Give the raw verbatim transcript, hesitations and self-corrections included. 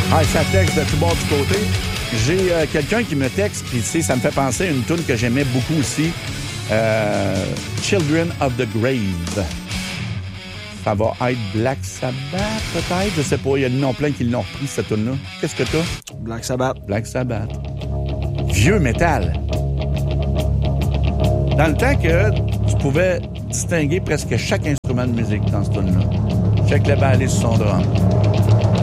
Ah, ça texte de tout bord du côté. J'ai euh, quelqu'un qui me texte, puis tu sais, ça me fait penser à une tune que j'aimais beaucoup aussi. Euh, Children of the Grave. Ça va être Black Sabbath, peut-être? Je sais pas, il y a non plein qui l'ont repris, cette tune-là. Qu'est-ce que t'as? Black Sabbath. Black Sabbath. Vieux métal. Dans le temps que tu pouvais distinguer presque chaque instrument de musique dans ce tune-là. Check le balai sur son drum.